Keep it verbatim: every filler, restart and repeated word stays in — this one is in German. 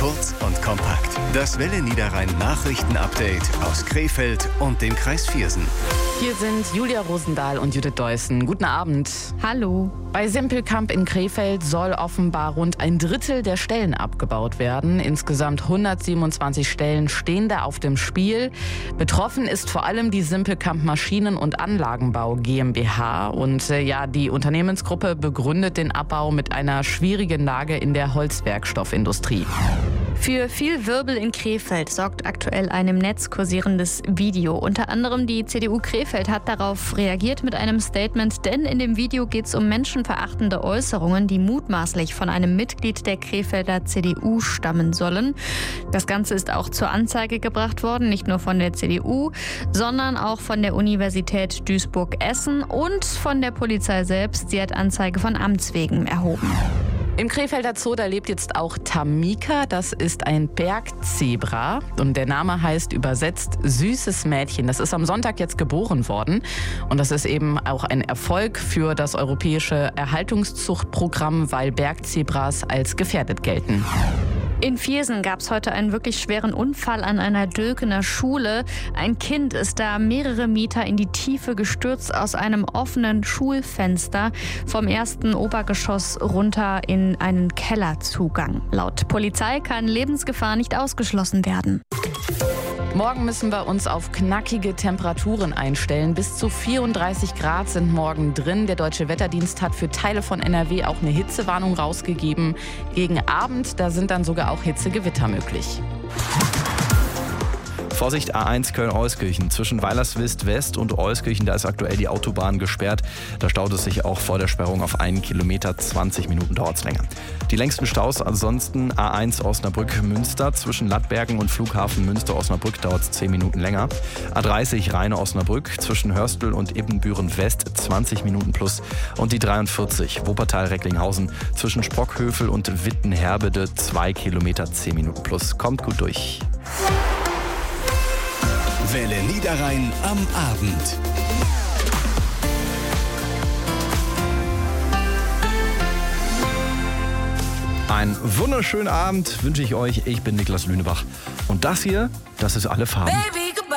Kurz und kompakt. Das Welle Niederrhein Nachrichten-Update aus Krefeld und dem Kreis Viersen. Hier sind Julia Rosendahl und Judith Deussen. Guten Abend. Hallo. Bei Simpelkamp in Krefeld soll offenbar rund ein Drittel der Stellen abgebaut werden. Insgesamt hundertsiebenundzwanzig Stellen stehen da auf dem Spiel. Betroffen ist vor allem die Simpelkamp Maschinen- und Anlagenbau GmbH. Und äh, ja, die Unternehmensgruppe begründet den Abbau mit einer schwierigen Lage in der Holzwerkstoffindustrie. Für viel Wirbel in Krefeld sorgt aktuell ein im Netz kursierendes Video. Unter anderem die C D U Krefeld hat darauf reagiert mit einem Statement, denn in dem Video geht es um menschenverachtende Äußerungen, die mutmaßlich von einem Mitglied der Krefelder C D U stammen sollen. Das Ganze ist auch zur Anzeige gebracht worden, nicht nur von der C D U, sondern auch von der Universität Duisburg-Essen und von der Polizei selbst. Sie hat Anzeige von Amts wegen erhoben. Im Krefelder Zoo, da lebt jetzt auch Tamika. Das ist ein Bergzebra und der Name heißt übersetzt süßes Mädchen. Das ist am Sonntag jetzt geboren worden und das ist eben auch ein Erfolg für das europäische Erhaltungszuchtprogramm, weil Bergzebras als gefährdet gelten. In Viersen gab es heute einen wirklich schweren Unfall an einer Dülkener Schule. Ein Kind ist da mehrere Meter in die Tiefe gestürzt aus einem offenen Schulfenster vom ersten Obergeschoss runter in einen Kellerzugang. Laut Polizei kann Lebensgefahr nicht ausgeschlossen werden. Morgen müssen wir uns auf knackige Temperaturen einstellen. Bis zu vierunddreißig Grad sind morgen drin. Der Deutsche Wetterdienst hat für Teile von N R W auch eine Hitzewarnung rausgegeben. Gegen Abend, da sind dann sogar auch Hitzegewitter möglich. Vorsicht, A eins Köln-Euskirchen. Zwischen Weilerswist West und Euskirchen, da ist aktuell die Autobahn gesperrt. Da staut es sich auch vor der Sperrung auf einen Kilometer. zwanzig Minuten dauert es länger. Die längsten Staus ansonsten A eins Osnabrück-Münster. Zwischen Lattbergen und Flughafen Münster-Osnabrück dauert es zehn Minuten länger. A dreißig Rheine-Osnabrück. Zwischen Hörstel und Ibbenbüren-West zwanzig Minuten plus. Und die dreiundvierzig Wuppertal-Recklinghausen. Zwischen Sprockhövel und Wittenherbede zwei Kilometer, zehn Minuten plus. Kommt gut durch. Welle Niederrhein am Abend. Einen wunderschönen Abend wünsche ich euch. Ich bin Niklas Lünebach. Und das hier, das ist Alle Farben. Baby.